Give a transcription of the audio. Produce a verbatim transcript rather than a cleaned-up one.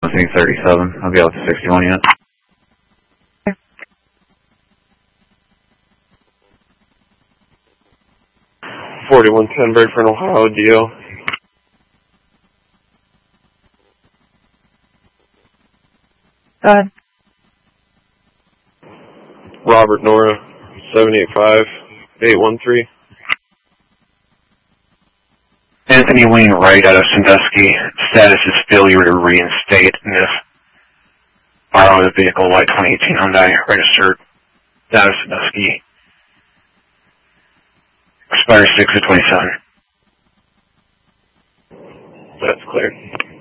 thirty-seven. I'll be out to sixty-one yet. forty-one ten, Birdford, Ohio, D O. Go ahead. Robert Nora, seven eight five, eight one three. Anthony Wainwright out of Sandusky. Status is failure to reinstate N I F. Borrow the vehicle, white twenty eighteen Hyundai, registered out of Sandusky. Expires six of twenty-seven. That's clear.